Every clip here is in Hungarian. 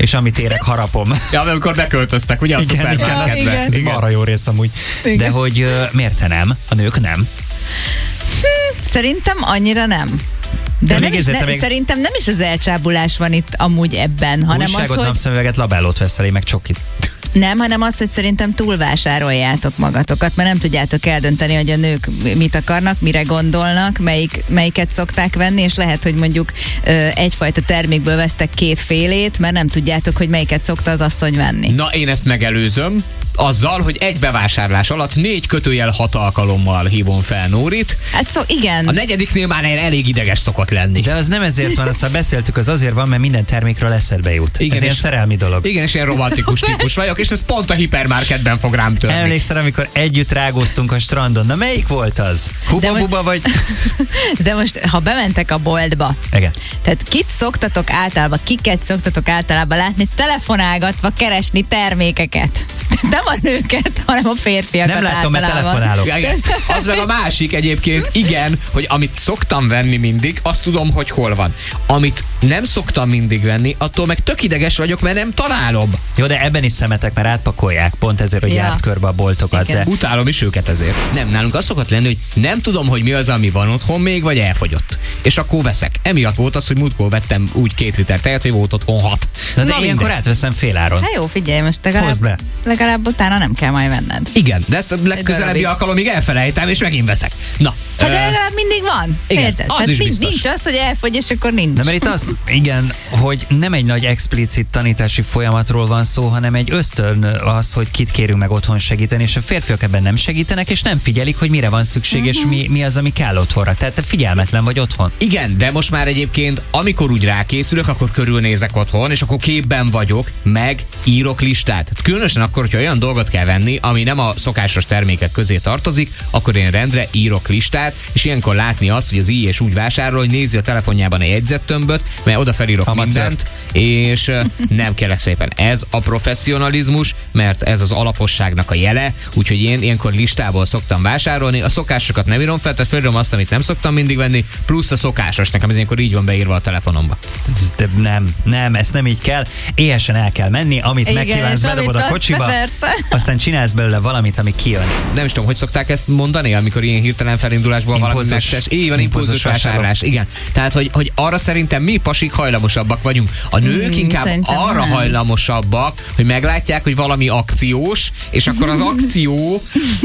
És amit érek, harapom. Ja, amikor beköltöztek, ugye a szupermarketbe. Ez marha jó rész amúgy. Igen. De hogy miért te nem? A nők nem? Szerintem annyira nem. De nem is, szerintem nem is az elcsábulás van itt amúgy ebben, hanem újságot, az, hogy... napszemüveget, labellót veszel, én meg csokit. Nem, hanem az, hogy szerintem túlvásároljátok magatokat, mert nem tudjátok eldönteni, hogy a nők mit akarnak, mire gondolnak, melyiket szokták venni, és lehet, hogy mondjuk egyfajta termékből vesztek 2 félét, mert nem tudjátok, hogy melyiket szokta az asszony venni. Na, én ezt megelőzöm. Azzal, hogy egy bevásárlás alatt 4 6 alkalommal hívom fel Nórit. Hát igen. A 4. már elég ideges szokott lenni. De az nem ezért van, azt beszéltük, az azért van, mert minden termékről eszedbe jut. Igen, ez ilyen szerelmi dolog. Igen, és ilyen romantikus típus vagyok, és ez pont a hipermarketben fog rám törni. Emlékszel, amikor együtt rágóztunk a strandon? Na, melyik volt az? Huba-buba vagy? De most, ha bementek a boltba, igen. Tehát kiket szoktatok általában látni telefonálgatva keresni termékeket? Nem a nőket, hanem a férfiakat. Nem látom, mert telefonálok. Igen. Az meg a másik egyébként, igen, hogy amit szoktam venni mindig, azt tudom, hogy hol van. Amit nem szoktam mindig venni, attól meg tök ideges vagyok, mert nem találom. Jó, de ebben is szemetek, mert átpakolják, pont ezért, hogy járt körbe a boltokat. De... Utálom is őket ezért. Nem, nálunk az szokott lenni, hogy nem tudom, hogy mi az, ami van otthon még, vagy elfogyott. És akkor veszek. Emiatt volt az, hogy múltkor vettem úgy 2 liter tejet, hogy volt otthon 6. De ilyenkor átveszem féláron. Hát jó, figyelj, most legalább utána nem kell majd venned. Igen, de ezt a legközelebbi alkalomig elfelejtem, és megint veszek. Na. Hát de legalább mindig van. Igen, érted? az is biztos. Nincs az, hogy elfogy, és akkor nincs. De mert itt az, igen, hogy nem egy nagy explicit tanítási folyamatról van szó, hanem egy ösztön az, hogy kit kérünk meg otthon segíteni, és a férfiak ebben nem segítenek, és nem figyelik, hogy mire van szükség, és mi az, ami kell otthonra. Tehát te figyelmetlen vagy otthon. Igen, de most már egyébként, amikor úgy rákészülök, akkor körülnézek otthon, és akkor képben vagyok, meg írok listát. Különösen akkor, hogyha olyan dolgot kell venni, ami nem a szokásos termékek közé tartozik, akkor én rendre írok listát, és ilyenkor látni azt, hogy az így és úgy vásárol, hogy nézi a telefonjában egy jegyzettömböt, mert oda felírok mindent, és nem kérlek szépen. Ez a professzionalizmus, mert ez az alaposságnak a jele, úgyhogy én ilyenkor listából szoktam vásárolni, a szokásokat nem írom fel, tehát felírom azt, amit nem szoktam mindig venni, plusz a szokásos, nekem ez ilyenkor így van beírva a telefonomba. Nem, ezt nem így kell, éhesen el kell menni, amit megkívánsz, bedobod a kocsiba, aztán csinálsz belőle valamit, ami kijön. Nem is tudom, hogy szokták ezt mondani, amikor ilyen hirtelen felindulásból valami megtesz. Így van, impulzus vásárlás. Igen. Tehát, hogy arra szerintem mi pasik hajlamosabbak vagyunk. A nők inkább arra nem hajlamosabbak, hogy meglátják, hogy valami akciós, és akkor az akció,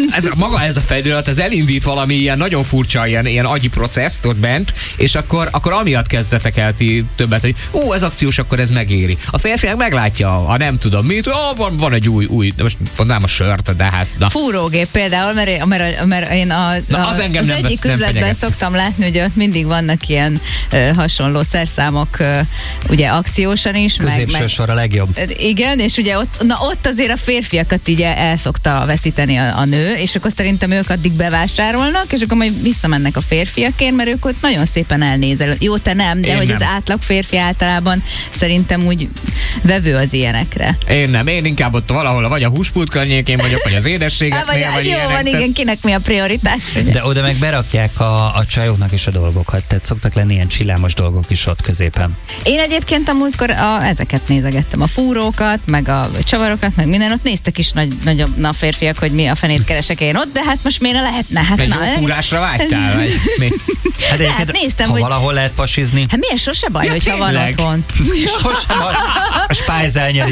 ez a felirat, ez elindít valami ilyen nagyon furcsa, ilyen agyi processzt ott bent, és akkor amiatt kezdetek el ti többet, hogy ez akciós, akkor ez megéri. A férfiak meglátja, ha nem tudom mit, van egy új, most mondanám a sört, de hát... Na. Fúrógép például, mert én az egyik üzletben szoktam látni, hogy ott mindig vannak ilyen hasonló szerszámok, ugye akciósan is. Középső sor a legjobb. Igen, és ugye ott azért a férfiakat így el szokta veszíteni a nő, és akkor szerintem ők addig bevásárolnak, és akkor majd visszamennek a férfiakért, mert ők ott nagyon szépen elnézel. Jó, te nem, de hogy az átlag férfi általában szerintem úgy vevő az ilyenekre. Én inkább ott valahol vagy a húspult környékén vagyok, vagy az édességeknél, vagy ilyenek. Jó van, igen, kinek mi a prioritás. De oda meg berakják a csajoknak is a dolgokat, tehát szoktak lenni ilyen csillámos dolgok is ott középen. Én egyébként a múltkor ezeket nézegettem, a fúrókat, meg a csavarokat, meg minden, ott néztek is nagyobb férfiak, hogy mi a fenét keresek én ott, de hát most miért lehetne? Hát egy jó fúrásra vágytál, vagy mi? Hát néztem, hogy valahol lehet pasizni. Hát miért sose baj, hogyha van otthon? Sose baj. A Spájz elnyeri.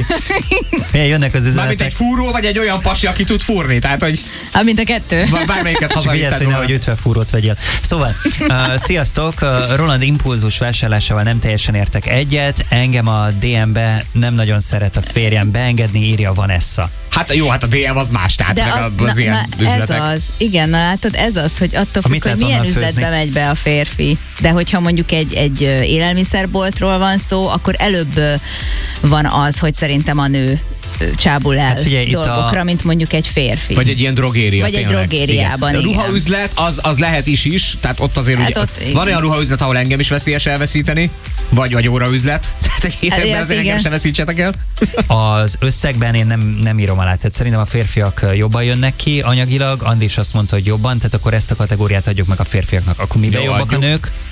Jönnek az üzenetek. Mármint egy fúró, vagy egy olyan pasi, aki tud fúrni, tehát hogy... Mind a kettő. Bármelyiket hazavitted volna. Hogy 50 fúrót vegyél. Szóval, sziasztok, Roland impulzus vásárlásával nem teljesen értek egyet, engem a DM-be nem nagyon szeret a férjem beengedni, írja Vanessa. Hát jó, hát a DM az más, tehát meg az ilyen üzletek. Ez az, igen, na látod, ez az, hogy attól függ, hogy milyen üzletbe megy be a férfi. De hogyha mondjuk egy élelmiszerboltról van szó, akkor előbb van az, hogy szerintem a nő csábul el dolgokra, mint mondjuk egy férfi. Vagy egy ilyen drogéria. Vagy egy drogériában, igen. A ruhaüzlet az lehet is, tehát ott azért hát ugye, ott, van olyan ruhaüzlet, ahol engem is veszélyes elveszíteni, vagy óraüzlet. Tehát életben azért engem sem veszítsetek el. Az összegben én nem írom alá, tehát szerintem a férfiak jobban jönnek ki anyagilag, Andi is azt mondta, hogy jobban, tehát akkor ezt a kategóriát adjuk meg a férfiaknak. Akkor miben jobbak a nők?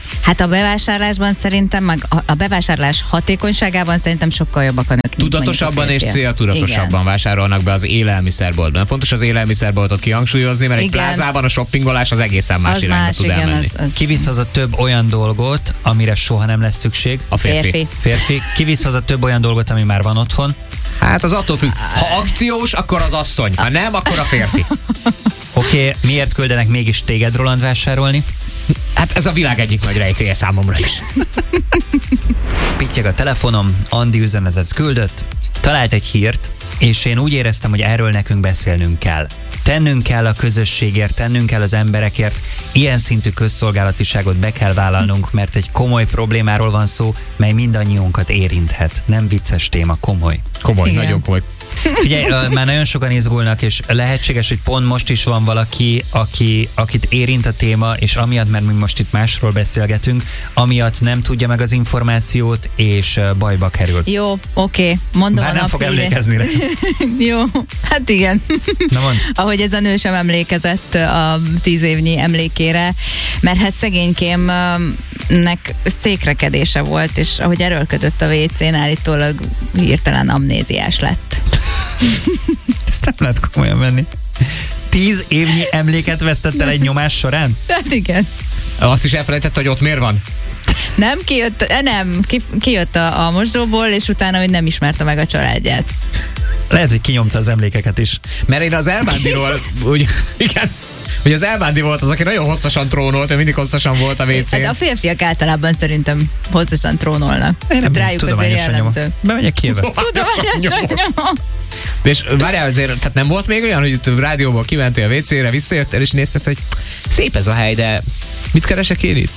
Hát a bevásárlásban szerintem, meg a bevásárlás hatékonyságában szerintem sokkal jobbak a nők. Tudatosabban és céltudatosabban vásárolnak be az élelmiszerboltban. Fontos az élelmiszerboltot kihangsúlyozni, mert egy plázában a shoppingolás az egészen más irányba tud elmenni. Kivisz haza több olyan dolgot, amire soha nem lesz szükség. A férfi. Kivisz haza több olyan dolgot, ami már van otthon. Hát az attól függ. Ha akciós, akkor az asszony. Ha nem, akkor a férfi. Oké, miért küldenek mégis téged, Roland, vásárolni? Hát ez a világ egyik nagy rejtélye számomra is. Pittyeg a telefonom, Andi üzenetet küldött, talált egy hírt, és én úgy éreztem, hogy erről nekünk beszélnünk kell. Tennünk kell a közösségért, tennünk kell az emberekért, ilyen szintű közszolgálatiságot be kell vállalnunk, mert egy komoly problémáról van szó, mely mindannyiunkat érinthet. Nem vicces téma, komoly. Komoly, igen. Nagyon komoly. Figyelj, már nagyon sokan izgulnak, és lehetséges, hogy pont most is van valaki, akit érint a téma, és amiatt, mert mi most itt másról beszélgetünk, amiatt nem tudja meg az információt, és bajba kerül. Jó, oké. Mondom. Bár nem fog emlékezni rá. Jó, hát igen. Na mondd. Ahogy ez a nő sem emlékezett a 10 évnyi emlékére, mert hát szegénykémnek székrekedése volt, és ahogy erőlködött a WC-n, állítólag hirtelen amnéziás lett. Ezt nem lehet komolyan venni. 10 évnyi emléket vesztett el egy nyomás során? Hát igen. Azt is elfelejtett, hogy ott miért van? Nem, kijött a mosdóból, és utána, hogy nem ismerte meg a családját. Lehet, hogy kinyomta az emlékeket is. Mert én az Elbándiról, igen, hogy az Elbándi volt az, aki nagyon hosszasan trónolt, mindig hosszasan volt a WC-n. Hát a férfiak általában szerintem hosszasan trónolnak. Én nem rájuk azért jellemző. Bemegyek Kievbe. Tudományosan nyomom. És várjál azért, tehát nem volt még olyan, hogy itt rádióból kimentél a WC-re, visszajöttél és nézted, hogy szép ez a hely, de mit keresek én itt?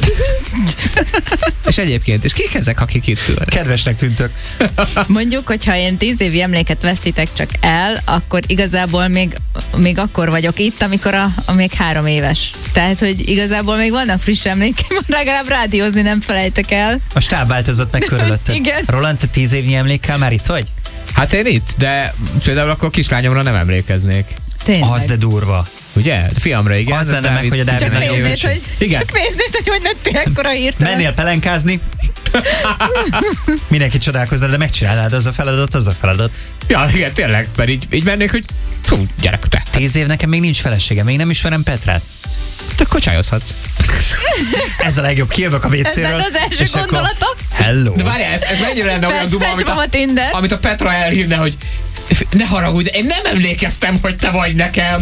És egyébként, és kik ezek, akik itt ülnek? Kedvesnek tűntök. Mondjuk, hogyha én 10 évi emléket veszítek csak el, akkor igazából még akkor vagyok itt, amikor még 3 éves. Tehát, hogy igazából még vannak friss emlékeim, legalább rádiózni nem felejtek el. A stáb változott meg körülötted. Igen. Roland, te 10 évnyi emlékkel már itt vagy? Hát én itt, de például akkor kislányomra nem emlékeznék. Tényleg. Az de durva. Ugye? A fiamra igen. Az lenne meg, hogy a Dávid csak néznéd, hogy lettél ekkora hirtelen. Mennél pelenkázni. Mindenki csodálkozna, de megcsinálnád, az a feladat. Ja, igen, tényleg, mert így mennék, hogy gyerek, te. 10 év nekem még nincs felesége, még nem ismerem Petrát. Te akkor csajozhatsz. Ez a legjobb, kijövök a WC-ről. Ez az első gondolata. Hello. De várjál, ez mennyire lenne olyan duma, amit a Petra elhívne, hogy ne haragudj, én nem emlékeztem, hogy te vagy nekem.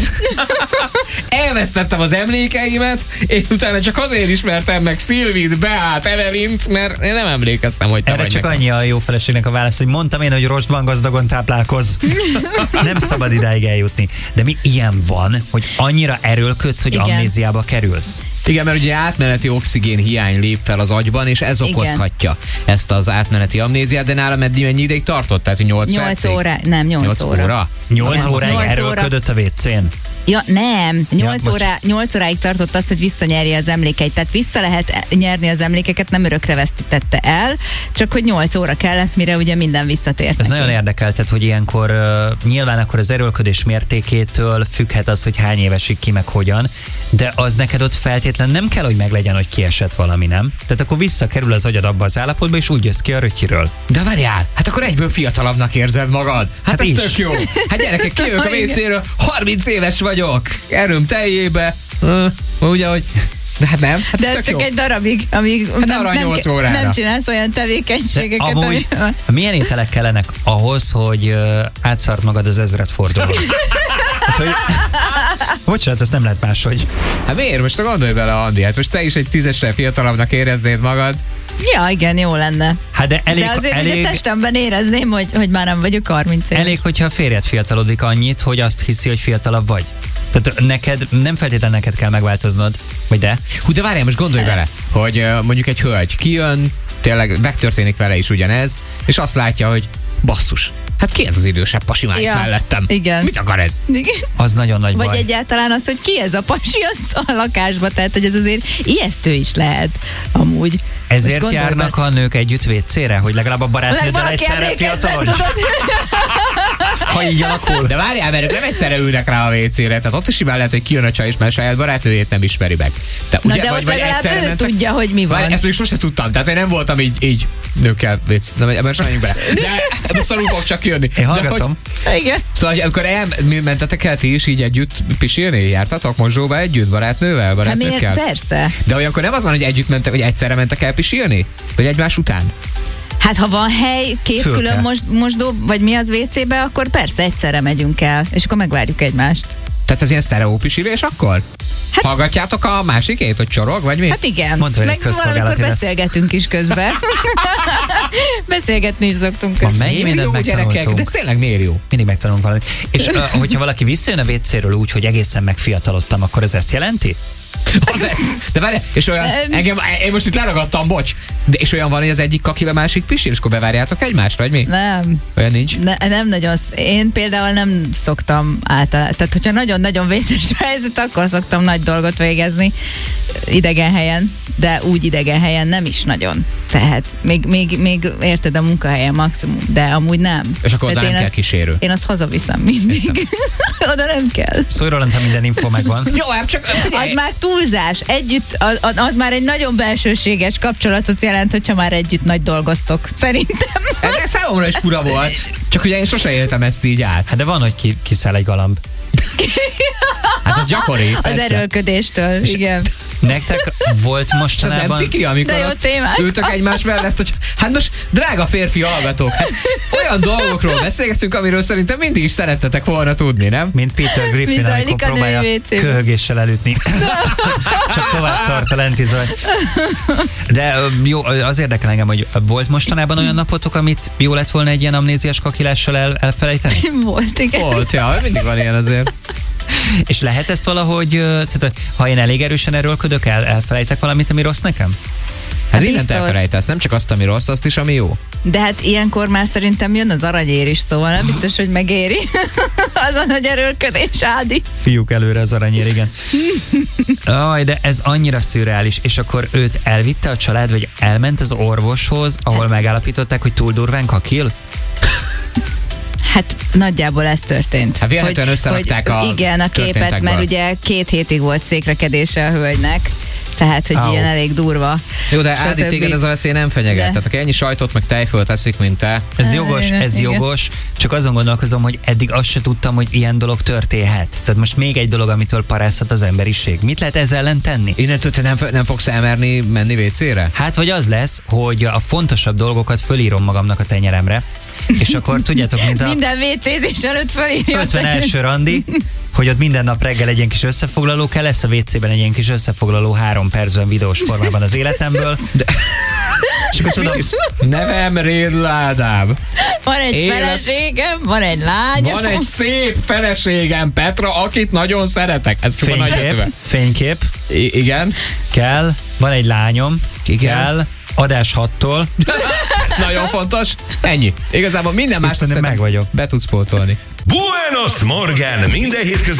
Elvesztettem az emlékeimet, és utána csak azért ismertem meg Szilvit, Beát, Evelint, mert én nem emlékeztem, hogy te erre vagy csak nekem. annyi a jó feleségnek a válasz, hogy mondtam én, hogy rostban gazdagon táplálkoz. Nem szabad idáig eljutni. De mi ilyen van, hogy annyira erőlködsz, hogy amnéziába kerülsz? Igen, mert ugye átmeneti oxigén hiány lép fel az agyban, és ez okozhatja ezt az átmeneti amnéziát, de nálam mennyi ideig tartott? Tehát, hogy 8 percig? 8 óra, nem, 8 óra. 8 óráig erőlködött a WC-n? Ja, nem. 8 óráig tartott az, hogy visszanyerje az emlékeit. Tehát vissza lehet nyerni az emlékeket, nem örökre vesztette el, csak hogy 8 óra kellett, mire ugye minden visszatért. Ez nagyon érdekel, tehát, hogy ilyenkor nyilván akkor az erőlködés mértékétől függhet az, hogy hány évesig ki meg hogyan, de az neked ott feltétlen nem kell, hogy meglegyen, hogy kiesett valami, nem? Tehát akkor visszakerül az agyad abba az állapotba, és úgy jössz ki a rötyiről. De várjál, hát akkor egyből fiatalabbnak érzed magad. Hát ez is. tök jó. Hát gyerekek, kijövök a WC-ről, 30 éves vagyok, erőm teljébe. Ugye, hogy... De hát nem. Hát de ez csak jó. Egy darabig, amíg nem csinálsz olyan tevékenységeket. Amúgy, milyen ételek kellenek ahhoz, hogy átszart magad az ezredfordulón? Hát, hogy... Bocsánat, ezt nem lehet máshogy. Hát miért? Most gondolj bele, Andi, hát most te is egy 10-essel fiatalabbnak éreznéd magad. Ja, igen, jó lenne. Hát de azért ugye testemben érezném, hogy már nem vagyok 30 éves. Elég, hogyha a férjed fiatalodik annyit, hogy azt hiszi, hogy fiatalabb vagy. Tehát neked, nem feltétlenül neked kell megváltoznod, vagy de? Hú, de várjál, most gondolj vele, hogy mondjuk egy hölgy kijön, tényleg megtörténik vele is ugyanez, és azt látja, hogy basszus, hát ki ez az idősebb pasi már mellettem? Igen. Mit akar ez? Igen. Az nagyon nagy baj. Vagy egyáltalán az, hogy ki ez a pasi a lakásba, tehát hogy ez azért ijesztő is lehet amúgy. Ezért járnak a nők együtt WC-re, hogy legalább a barátnőddel egyszerre fiatalodj? ha így alakul. De várjál, mert ők nem egyszerre ülnek rá a WC-re, tehát ott is simán lehet, hogy kijön a csaj, és már saját barátnőjét nem ismeri meg. Na de ott legalább ő tudja, hogy mi van. Várj, ezt még sose tudtam, tehát én nem voltam így nőkkel WC. Ebben sem menjünk bele. De szarul fog csak jönni. Én hallgatom. Igen. Szóval amikor mentetek el ti is így együtt pisilni? Jártatok mosdóba együtt, barátnővel, barátnőkkel? Persze. De olyankor nem az van, hogy együtt mentek, hogy egyszerre mentek el pisilni? Vagy egymás után? Hát ha van hely, két külön mosdó, vagy mi az WC-be, akkor persze egyszerre megyünk el, és akkor megvárjuk egymást. Tehát ez ilyen sztereó pisilés akkor? Hát, hallgatjátok a másikét, hogy csorog, vagy mi? Hát igen. Mondd, hogy meg valamikor beszélgetünk is közben. Beszélgetni is szoktunk közben. Mennyi mindent megtanultunk. De ez tényleg miért jó? Mindig megtanulunk valamit. És hogyha valaki visszajön a WC-ről úgy, hogy egészen megfiatalodtam, akkor ez ezt jelenti? Az ezt. De várj, és olyan, én most itt leragadtam, bocs. De és olyan van, hogy az egyik kakivel másik pisil, és akkor bevárjátok egymást, vagy mi? Nem. Olyan nincs? Nem nagyon. Én például nem szoktam általában. Tehát, hogyha nagyon-nagyon vészes a helyzet, akkor szoktam nagy dolgot végezni idegen helyen, de úgy idegen helyen nem is nagyon. Tehát még érted a munkahelyen maximum, de amúgy nem. És akkor oda nem kell kísérő. Én azt hazaviszem mindig. Oda nem kell. Szólj róla, ha minden info megvan. Jó, hát csak az már túlzás. Együtt, az már egy nagyon belsőséges kapcsolatot jelent, hogyha már együtt nagy dolgoztok. Szerintem. Ez számomra is fura volt. Csak ugye én sose éltem ezt így át. Hát de van, hogy kiszáll egy galamb. Hát az gyakori. Az persze. erőlködéstől, igen. Nektek volt mostanában... Ez nem ciki, amikor ültök egymás mellett, hogy hát most drága férfi hallgatók, hát olyan dolgokról beszélgetünk, amiről szerintem mindig is szerettetek volna tudni, nem? Mint Peter Griffin, amikor próbálja köhögéssel elütni. Csak tovább tart a lentizaj. De jó, az érdekel engem, hogy volt mostanában olyan napotok, amit jó lett volna egy ilyen amnéziás kakilással elfelejteni? Volt, igen. Volt, ja, mindig van ilyen azért. És lehet ezt valahogy, tehát, ha én elég erősen erőlködök, elfelejtek valamit, ami rossz nekem? Hát mindent elfelejtesz, nem csak azt, ami rossz, azt is, ami jó. De hát ilyenkor már szerintem jön az aranyér is, szóval nem biztos, hogy megéri az a nagy erőlködés, Ádi. Fiúk előre az aranyér, igen. Aj, de ez annyira szürreális, és akkor őt elvitte a család, vagy elment az orvoshoz, ahol megállapították, hogy túl durván kakil? Hát nagyjából ez történt. Hát véletlenül összerakták a igen, a képet, mert ugye 2 hétig volt székrekedése a hölgynek. Tehát, hogy ilyen elég durva. Jó, de Ádi, téged ez a veszély nem fenyeget. Tehát aki ennyi sajtot meg tejfölt eszik, mint te. Ez jogos, ez jogos. Csak azon gondolkozom, hogy eddig azt se tudtam, hogy ilyen dolog történhet. Tehát most még egy dolog, amitől parázhat az emberiség. Mit lehet ezzel ellen tenni? Innentől te nem fogsz elmerni menni WC-re? Hát, vagy az lesz, hogy a fontosabb dolgokat fölírom magamnak a tenyeremre. És akkor tudjátok, mint a... Minden WC-zés előtt fölírja. 51. randi, hogy ott minden nap reggel egy ilyen kis összefoglaló kell, lesz a WC-ben egy ilyen kis összefoglaló 3 percben videós formában az életemből. És akkor tudom... Nevem Rédl Ádám. Van egy feleségem, van egy lányom. Van egy szép feleségem, Petra, akit nagyon szeretek. Ez csak Fénykép. Igen. Kell. Van egy lányom. Igen. Kell. Adás 6-tól. Nagyon fontos. Ennyi. Igazából minden más meg vagyok. Be tudsz pótolni. Buenos Morgan! Minden hétköznap